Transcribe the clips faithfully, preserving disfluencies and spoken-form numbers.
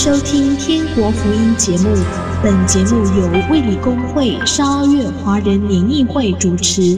收听天国福音节目，本节目由卫理公会沙月华人联谊会主持。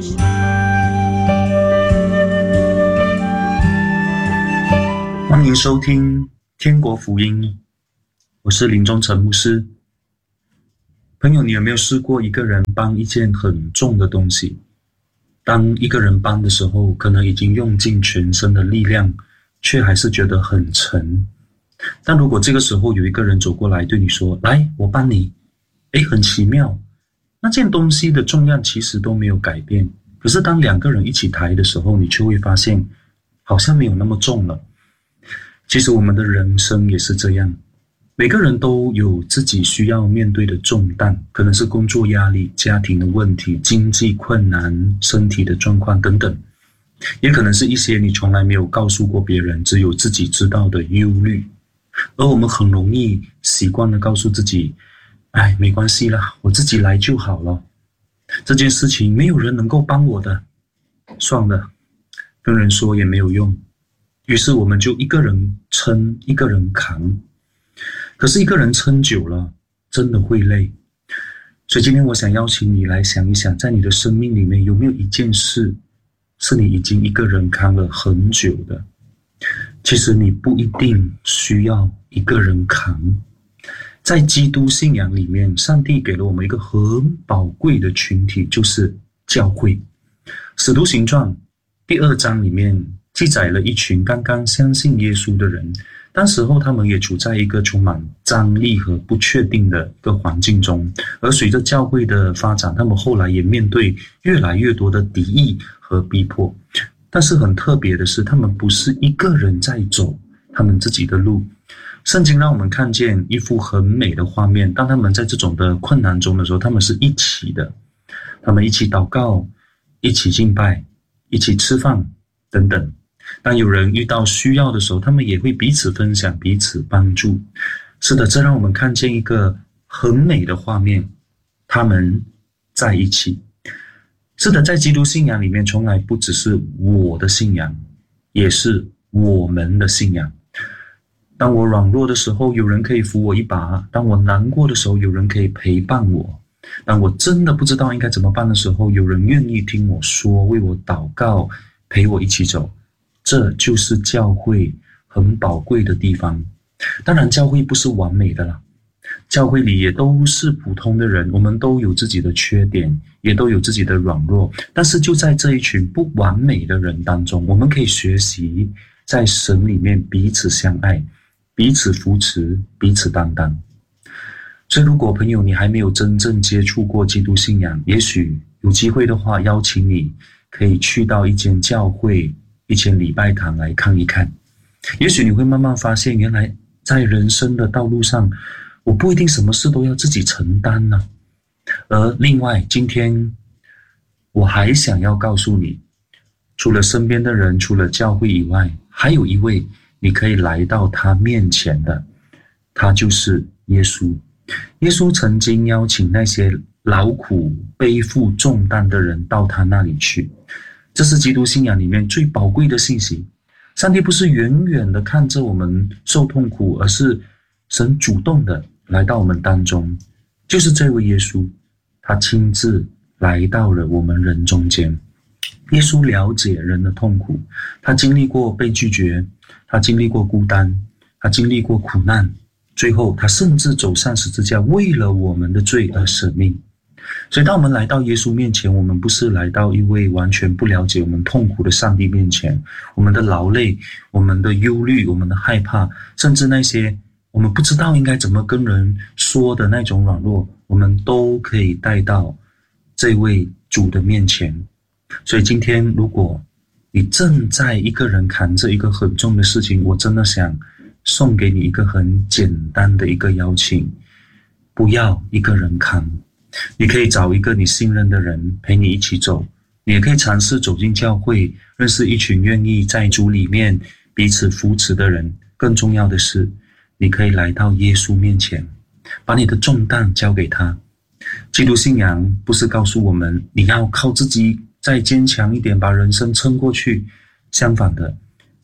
欢迎收听天国福音，我是林忠诚牧师。朋友，你有没有试过一个人搬一件很重的东西？当一个人搬的时候，可能已经用尽全身的力量，却还是觉得很沉。但如果这个时候有一个人走过来对你说，来，我帮你，诶，很奇妙，那件东西的重量其实都没有改变，可是当两个人一起抬的时候，你却会发现好像没有那么重了。其实我们的人生也是这样，每个人都有自己需要面对的重担，可能是工作压力、家庭的问题、经济困难、身体的状况等等，也可能是一些你从来没有告诉过别人，只有自己知道的忧虑。而我们很容易习惯地告诉自己，哎，没关系啦，我自己来就好了，这件事情没有人能够帮我的，算了，跟人说也没有用。于是我们就一个人撑，一个人扛。可是一个人撑久了，真的会累。所以今天我想邀请你来想一想，在你的生命里面有没有一件事是你已经一个人扛了很久的？其实你不一定需要一个人扛。在基督信仰里面，上帝给了我们一个很宝贵的群体，就是教会。使徒行传第二章里面记载了一群刚刚相信耶稣的人，当时候他们也处在一个充满张力和不确定的一个环境中，而随着教会的发展，他们后来也面对越来越多的敌意和逼迫。但是很特别的是，他们不是一个人在走他们自己的路。圣经让我们看见一幅很美的画面，当他们在这种的困难中的时候，他们是一起的，他们一起祷告，一起敬拜，一起吃饭等等。当有人遇到需要的时候，他们也会彼此分享，彼此帮助。是的，这让我们看见一个很美的画面，他们在一起。是的，在基督信仰里面，从来不只是我的信仰，也是我们的信仰。当我软弱的时候，有人可以扶我一把；当我难过的时候，有人可以陪伴我；当我真的不知道应该怎么办的时候，有人愿意听我说，为我祷告，陪我一起走。这就是教会很宝贵的地方。当然，教会不是完美的啦，教会里也都是普通的人，我们都有自己的缺点，也都有自己的软弱。但是就在这一群不完美的人当中，我们可以学习在神里面彼此相爱，彼此扶持，彼此担当。所以如果朋友你还没有真正接触过基督信仰，也许有机会的话，邀请你可以去到一间教会，一间礼拜堂来看一看。也许你会慢慢发现，原来在人生的道路上，我不一定什么事都要自己承担呢。而另外，今天我还想要告诉你，除了身边的人，除了教会以外，还有一位你可以来到他面前的，他就是耶稣。耶稣曾经邀请那些劳苦背负重担的人到他那里去。这是基督信仰里面最宝贵的信息。上帝不是远远的看着我们受痛苦，而是神主动的来到我们当中。就是这位耶稣，他亲自来到了我们人中间。耶稣了解人的痛苦，他经历过被拒绝，他经历过孤单，他经历过苦难，最后他甚至走上十字架，为了我们的罪而舍命。所以当我们来到耶稣面前，我们不是来到一位完全不了解我们痛苦的上帝面前，我们的劳累，我们的忧虑，我们的害怕，甚至那些我们不知道应该怎么跟人说的那种软弱，我们都可以带到这位主的面前。所以今天如果你正在一个人扛着一个很重的事情，我真的想送给你一个很简单的一个邀请，不要一个人扛。你可以找一个你信任的人陪你一起走，你也可以尝试走进教会，认识一群愿意在主里面彼此扶持的人。更重要的是，你可以来到耶稣面前，把你的重担交给他。基督信仰不是告诉我们你要靠自己再坚强一点把人生撑过去，相反的，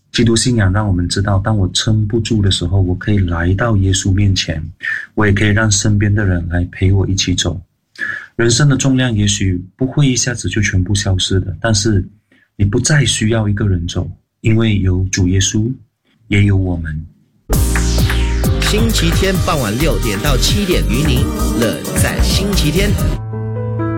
基督信仰让我们知道，当我撑不住的时候，我可以来到耶稣面前，我也可以让身边的人来陪我一起走。人生的重量也许不会一下子就全部消失的，但是你不再需要一个人走，因为有主耶稣，也有我们。 星期天傍晚六点到七点，与您乐在星期天。